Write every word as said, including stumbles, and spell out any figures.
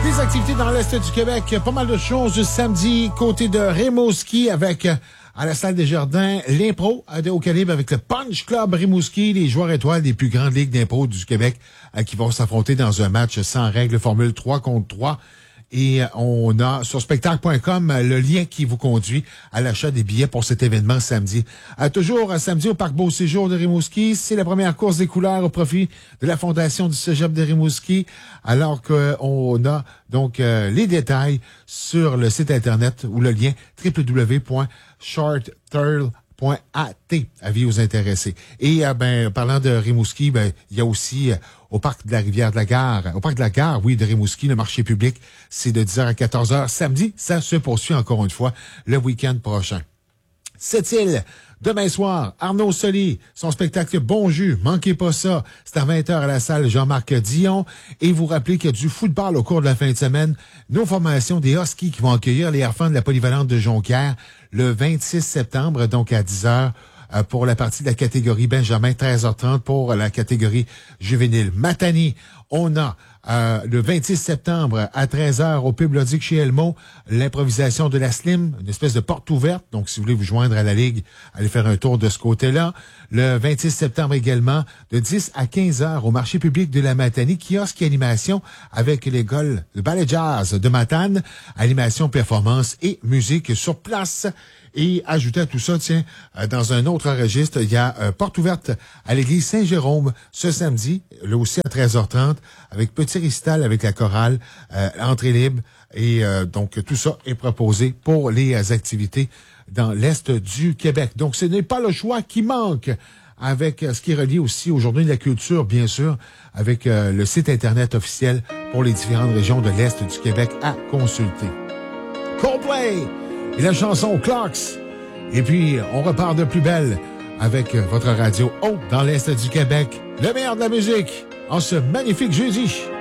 Des activités dans l'Est du Québec. Pas mal de choses samedi, côté de Rimouski avec, à la salle des Jardins, l'impro de haut calibre avec le Punch Club Rimouski, les joueurs étoiles des plus grandes ligues d'impro du Québec qui vont s'affronter dans un match sans règles, formule trois contre trois. Et on a sur spectacle point com le lien qui vous conduit à l'achat des billets pour cet événement samedi. Euh, toujours samedi au Parc Beau Séjour de Rimouski, c'est la première course des couleurs au profit de la Fondation du Cégep de Rimouski, alors qu'on a donc euh, les détails sur le site Internet ou le lien w w w point short trail point a t. Avis aux intéressés. Et euh, ben parlant de Rimouski, ben il y a aussi euh, au parc de la Rivière de la Gare, au parc de la Gare, oui, de Rimouski, le marché public, c'est de dix heures à quatorze heures samedi. Ça se poursuit encore une fois le week-end prochain. Sept-Îles, demain soir, Arnaud Soli, son spectacle Bon Jus, manquez pas ça. C'est à vingt heures à la salle Jean-Marc Dion. Et vous rappelez qu'il y a du football au cours de la fin de semaine. Nos formations des Huskies qui vont accueillir les enfants de la polyvalente de Jonquière le vingt-six septembre, donc à dix heures. Pour la partie de la catégorie Benjamin, treize heures trente pour la catégorie juvénile. Matani, on a euh, le vingt-six septembre à treize heures au Pub Lodic chez Elmo, l'improvisation de la Slim, une espèce de porte ouverte. Donc, si vous voulez vous joindre à la Ligue, allez faire un tour de ce côté-là. Le vingt-six septembre également, de dix à quinze heures au marché public de la Matanie, kiosque et animation avec l'école de ballet jazz de Matane, animation, performance et musique sur place. Et ajouter à tout ça, tiens, euh, dans un autre registre, il y a euh, porte ouverte à l'église Saint-Jérôme ce samedi, là aussi à treize heures trente, avec petit récital avec la chorale, euh, entrée libre. Et euh, donc, tout ça est proposé pour les euh, activités dans l'Est du Québec. Donc, ce n'est pas le choix qui manque avec euh, ce qui est relié aussi aux Journées de la culture, bien sûr, avec euh, le site Internet officiel pour les différentes régions de l'Est du Québec à consulter. Coldplay! Et la chanson Clocks. Et puis, on repart de plus belle avec votre radio haute dans l'Est du Québec. Le meilleur de la musique en ce magnifique jeudi.